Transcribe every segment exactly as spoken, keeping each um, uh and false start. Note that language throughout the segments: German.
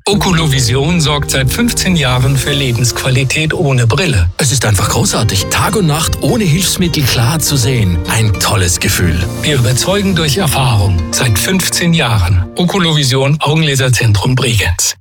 Oculovision sorgt seit fünfzehn Jahren für Lebensqualität ohne Brille. Es ist einfach großartig, Tag und Nacht ohne Hilfsmittel klar zu sehen. Ein tolles Gefühl. Wir überzeugen durch Erfahrung. Seit fünfzehn Jahren. Oculovision Augenlaserzentrum Bregenz.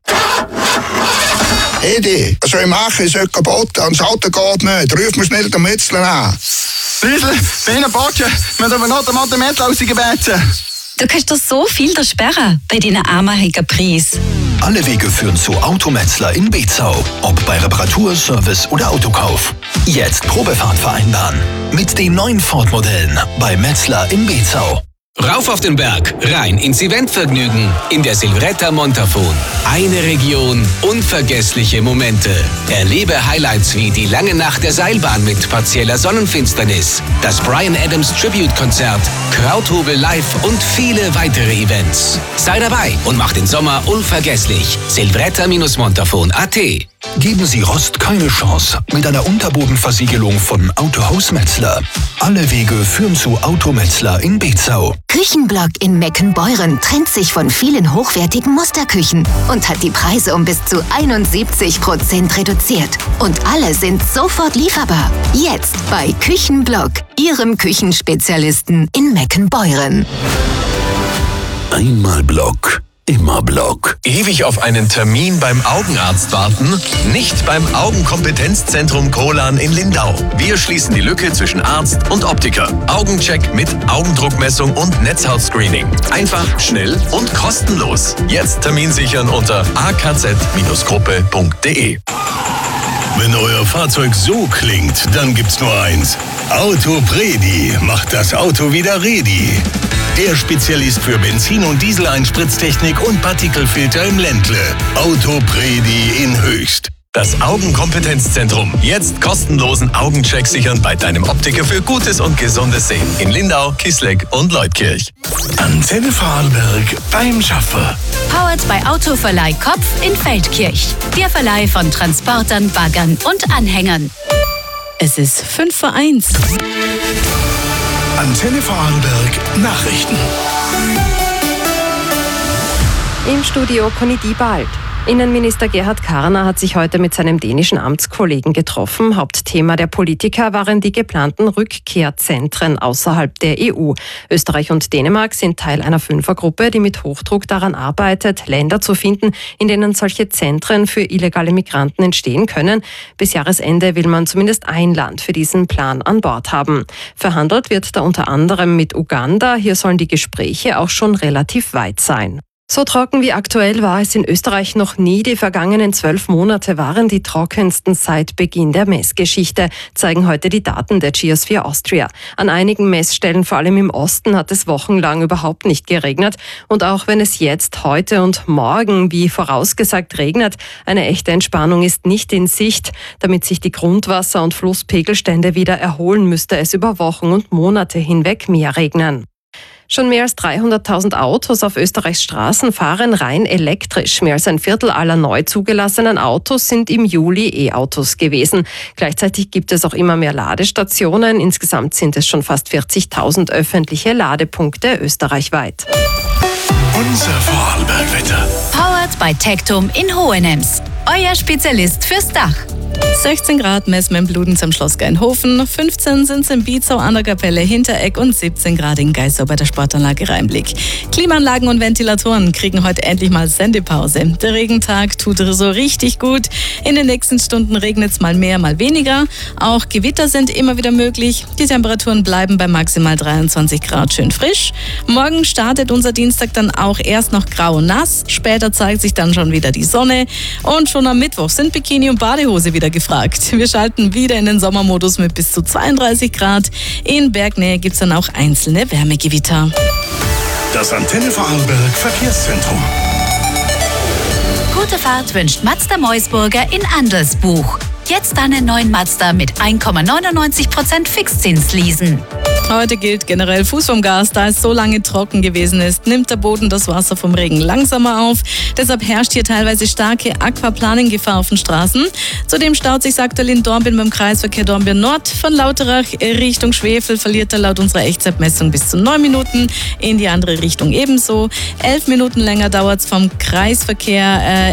Edi, was soll ich machen? Ich soll kaputt und das Auto geht nicht. Ruf mir schnell den Metzler an. Rüssel, Bene Botsche, wir haben noch den Mathemeter rausgebeten. Du kannst doch so viel sparen bei deinen armheigen Preis. Alle Wege führen zu Autometzler in Bezau. Ob bei Reparatur, Service oder Autokauf. Jetzt Probefahrt vereinbaren. Mit den neuen Ford-Modellen bei Metzler in Bezau. Rauf auf den Berg, rein ins Eventvergnügen in der Silvretta Montafon. Eine Region, unvergessliche Momente. Erlebe Highlights wie die lange Nacht der Seilbahn mit partieller Sonnenfinsternis, das Bryan Adams Tribute-Konzert, Krauthobel live und viele weitere Events. Sei dabei und mach den Sommer unvergesslich. Silvretta Montafon punkt at. Geben Sie Rost keine Chance mit einer Unterbodenversiegelung von Autohaus Metzler. Alle Wege führen zu Autometzler in Bezau. Küchenblock in Meckenbeuren trennt sich von vielen hochwertigen Musterküchen und hat die Preise um bis zu einundsiebzig Prozent reduziert. Und alle sind sofort lieferbar. Jetzt bei Küchenblock, Ihrem Küchenspezialisten in Meckenbeuren. Einmal Block. Immer Block. Ewig auf einen Termin beim Augenarzt warten? Nicht beim Augenkompetenzzentrum Kohlan in Lindau. Wir schließen die Lücke zwischen Arzt und Optiker. Augencheck mit Augendruckmessung und Netzhautscreening. Einfach, schnell und kostenlos. Jetzt Termin sichern unter a k z Gruppe punkt de. Wenn euer Fahrzeug so klingt, dann gibt's nur eins. Autopredi macht das Auto wieder ready. Der Spezialist für Benzin- und Dieseleinspritztechnik und Partikelfilter im Ländle. Autopredi in Höchst. Das Augenkompetenzzentrum. Jetzt kostenlosen Augencheck sichern bei deinem Optiker für gutes und gesundes Sehen. In Lindau, Kisleck und Leutkirch. Antenne Vorarlberg beim Schaffer. Powered bei Autoverleih Kopf in Feldkirch. Der Verleih von Transportern, Baggern und Anhängern. Es ist fünf vor eins. Antenne Vorarlberg Nachrichten. Im Studio Conny Diebald. Innenminister Gerhard Karner hat sich heute mit seinem dänischen Amtskollegen getroffen. Hauptthema der Politiker waren die geplanten Rückkehrzentren außerhalb der E U. Österreich und Dänemark sind Teil einer Fünfergruppe, die mit Hochdruck daran arbeitet, Länder zu finden, in denen solche Zentren für illegale Migranten entstehen können. Bis Jahresende will man zumindest ein Land für diesen Plan an Bord haben. Verhandelt wird da unter anderem mit Uganda. Hier sollen die Gespräche auch schon relativ weit sein. So trocken wie aktuell war es in Österreich noch nie. Die vergangenen zwölf Monate waren die trockensten seit Beginn der Messgeschichte, zeigen heute die Daten der Geosphere Austria. An einigen Messstellen, vor allem im Osten, hat es wochenlang überhaupt nicht geregnet. Und auch wenn es jetzt, heute und morgen, wie vorausgesagt, regnet, eine echte Entspannung ist nicht in Sicht. Damit sich die Grundwasser- und Flusspegelstände wieder erholen, müsste es über Wochen und Monate hinweg mehr regnen. Schon mehr als dreihunderttausend Autos auf Österreichs Straßen fahren rein elektrisch. Mehr als ein Viertel aller neu zugelassenen Autos sind im Juli E-Autos gewesen. Gleichzeitig gibt es auch immer mehr Ladestationen. Insgesamt sind es schon fast vierzigtausend öffentliche Ladepunkte österreichweit. Unser Vorarlbergwetter. Powered by Tectum in Hohenems. Euer Spezialist fürs Dach. sechzehn Grad messen wir in Bludenz am Schloss Geinhofen, fünfzehn sind es in Biezau an der Kapelle Hintereck und siebzehn Grad in Geisau bei der Sportanlage Rheinblick. Klimaanlagen und Ventilatoren kriegen heute endlich mal Sendepause. Der Regentag tut so richtig gut. In den nächsten Stunden regnet es mal mehr, mal weniger. Auch Gewitter sind immer wieder möglich. Die Temperaturen bleiben bei maximal dreiundzwanzig Grad schön frisch. Morgen startet unser Dienstag dann auch erst noch grau und nass. Später zeigt sich dann schon wieder die Sonne. Und schon am Mittwoch sind Bikini und Badehose wieder gefragt. Wir schalten wieder in den Sommermodus mit bis zu zweiunddreißig Grad. In Bergnähe gibt es dann auch einzelne Wärmegewitter. Das Antenne Vorarlberg Verkehrszentrum. Gute Fahrt wünscht Mazda Meusburger in Andelsbuch. Jetzt einen neuen Mazda mit eins Komma neunundneunzig Prozent Fixzins leasen. Heute gilt generell Fuß vom Gas. Da es so lange trocken gewesen ist, nimmt der Boden das Wasser vom Regen langsamer auf. Deshalb herrscht hier teilweise starke Aquaplanengefahr auf den Straßen. Zudem staut sich aktuell in Dornbirn beim Kreisverkehr Dornbirn Nord. Von Lauterach Richtung Schwefel verliert er laut unserer Echtzeitmessung bis zu neun Minuten. In die andere Richtung ebenso. Elf Minuten länger dauert es vom Kreisverkehr äh,